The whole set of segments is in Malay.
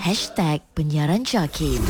#penyiaran JAKIM.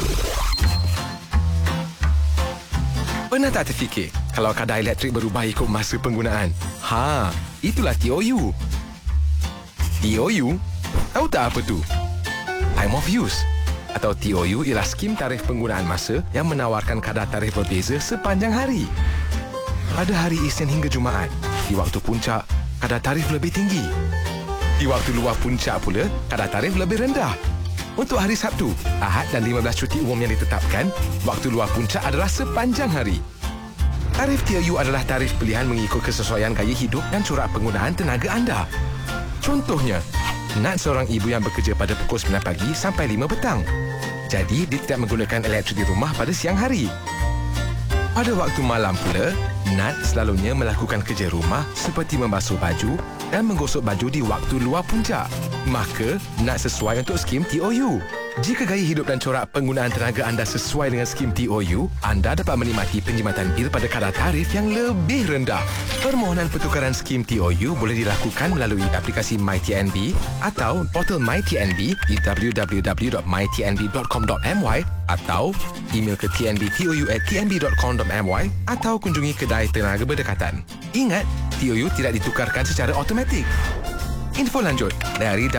Pernah tak terfikir kalau kadar elektrik berubah ikut masa penggunaan? Itulah TOU. TOU? Tahu tak apa tu? Time of use. Atau TOU ialah skim tarif penggunaan masa yang menawarkan kadar tarif berbeza sepanjang hari. Pada hari Isnin hingga Jumaat, di waktu puncak, kadar tarif lebih tinggi. Di waktu luar puncak pula, kadar tarif lebih rendah. Untuk hari Sabtu, Ahad dan 15 cuti umum yang ditetapkan, waktu luar puncak adalah sepanjang hari. Tarif TOU adalah tarif pilihan mengikut kesesuaian gaya hidup dan corak penggunaan tenaga anda. Contohnya, Nat seorang ibu yang bekerja pada pukul 9 pagi sampai 5 petang. Jadi, dia tidak menggunakan elektrik di rumah pada siang hari. Pada waktu malam pula, Nat selalunya melakukan kerja rumah seperti membasuh baju dan menggosok baju di waktu luar puncak. Maka, Nat sesuai untuk skim TOU. Jika gaya hidup dan corak penggunaan tenaga anda sesuai dengan skim TOU, anda dapat menikmati penjimatan bil pada kadar tarif yang lebih rendah. Permohonan pertukaran skim TOU boleh dilakukan melalui aplikasi MyTNB atau portal MyTNB di www.mytnb.com.my atau email ke tnbtou@tnb.com.my atau kunjungi kedai tenaga berdekatan. Ingat, TOU tidak ditukarkan secara automatik. Info lanjut dari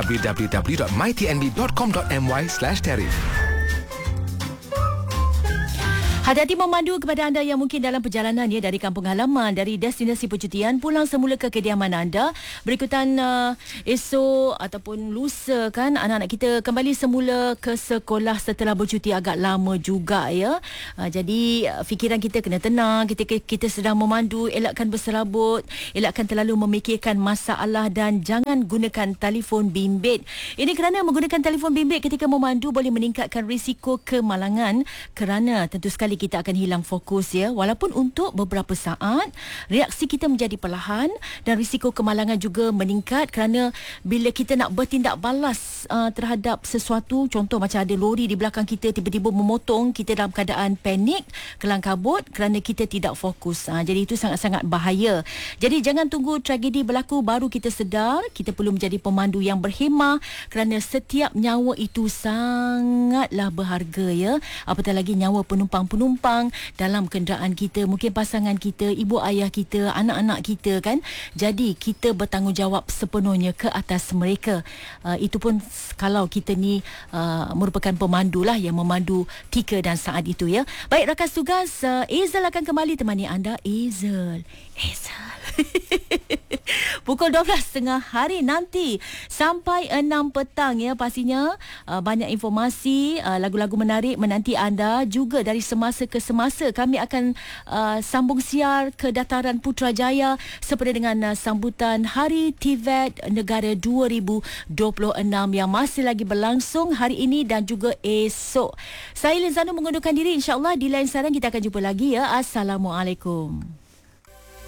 www.mytnb.com.my/tarif. Hati-hati memandu kepada anda yang mungkin dalam perjalanan dari kampung halaman, dari destinasi percutian pulang semula ke kediaman anda. Berikutan esok ataupun lusa kan anak-anak kita kembali semula ke sekolah setelah bercuti agak lama juga ya. Jadi fikiran kita kena tenang, kita sedang memandu, elakkan berserabut, elakkan terlalu memikirkan masalah dan jangan gunakan telefon bimbit. Ini kerana menggunakan telefon bimbit ketika memandu boleh meningkatkan risiko kemalangan kerana tentu sekali kita akan hilang fokus ya. Walaupun untuk beberapa saat, reaksi kita menjadi perlahan dan risiko kemalangan juga meningkat kerana bila kita nak bertindak balas terhadap sesuatu, contoh macam ada lori di belakang kita tiba-tiba memotong, kita dalam keadaan panik, kelang kabut kerana kita tidak fokus. Jadi itu sangat-sangat bahaya. Jadi jangan tunggu tragedi berlaku baru kita sedar, kita perlu menjadi pemandu yang berhemah kerana setiap nyawa itu sangatlah berharga ya. Apatah lagi nyawa penumpang dalam kenderaan kita, mungkin pasangan kita, ibu ayah kita, anak-anak kita kan. Jadi kita bertanggungjawab sepenuhnya ke atas mereka. Itu pun kalau kita ni merupakan pemandu lah yang memandu tika dan saat itu ya. Baik rakan tugas, Ezel akan kembali temani anda. Ezel pukul 12.30 hari nanti sampai 6 petang ya. Pastinya banyak informasi, lagu-lagu menarik menanti anda. Juga dari semasa ke semasa kami akan sambung siar ke dataran Putrajaya seperti dengan sambutan Hari TVET Negara 2026 yang masih lagi berlangsung hari ini dan juga esok. Saya Lizano mengundurkan diri, insyaAllah di lain saran kita akan jumpa lagi ya. Assalamualaikum.